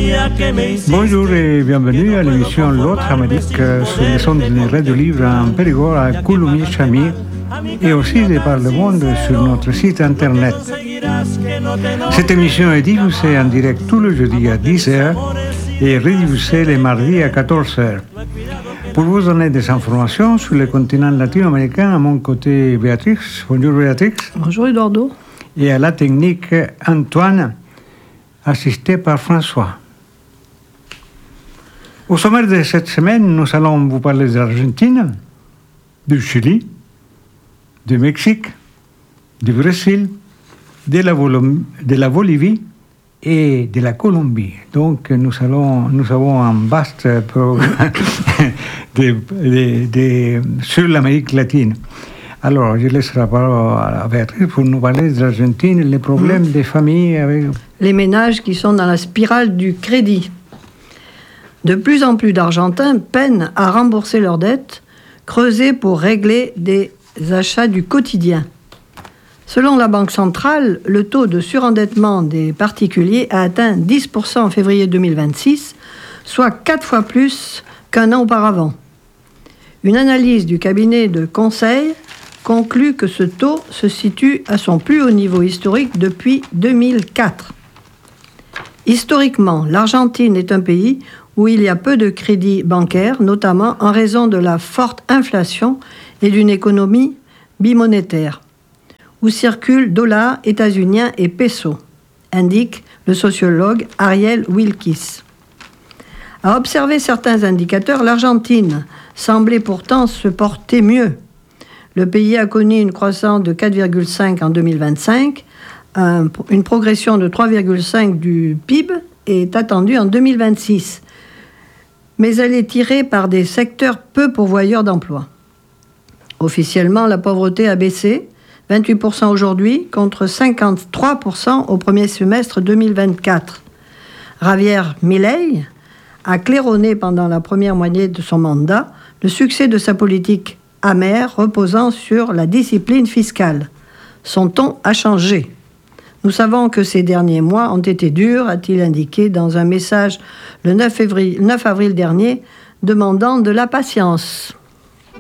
Bonjour et bienvenue à l'émission L'autre Amérique sur les ondes de Radio Libre en Périgord à Coulommiers-Chamiers et aussi de par le monde sur notre site internet. Cette émission est diffusée en direct tous les jeudis à 10h et rediffusée les mardis à 14h. Pour vous donner des informations sur le continent latino-américain, à mon côté Béatrix. Bonjour Béatrix. Bonjour Eduardo. Et à la technique Antoine, assisté par François. Au sommaire de cette semaine, nous allons vous parler de l'Argentine, du Chili, du Mexique, du Brésil, de la Bolivie et de la Colombie. Donc nous avons un vaste programme sur l'Amérique latine. Alors, je laisse la parole à Béatrice pour nous parler de l'Argentine et les problèmes des familles avec... Les ménages qui sont dans la spirale du crédit. De plus en plus d'Argentins peinent à rembourser leurs dettes, creusées pour régler des achats du quotidien. Selon la Banque centrale, le taux de surendettement des particuliers a atteint 10% en février 2026, soit 4 fois plus qu'un an auparavant. Une analyse du cabinet de conseil conclut que ce taux se situe à son plus haut niveau historique depuis 2004. Historiquement, l'Argentine est un pays où il y a peu de crédits bancaires, notamment en raison de la forte inflation et d'une économie bimonétaire, où circulent dollars états-uniens et pesos, indique le sociologue Ariel Wilkis. À observer certains indicateurs, l'Argentine semblait pourtant se porter mieux. Le pays a connu une croissance de 4,5 en 2025, une progression de 3,5 du PIB est attendue en 2026. Mais elle est tirée par des secteurs peu pourvoyeurs d'emplois. Officiellement, la pauvreté a baissé, 28% aujourd'hui contre 53% au premier semestre 2024. Javier Milei a claironné pendant la première moitié de son mandat le succès de sa politique amère reposant sur la discipline fiscale. Son ton a changé. Nous savons que ces derniers mois ont été durs, a-t-il indiqué dans un message le 9 avril dernier, demandant de la patience.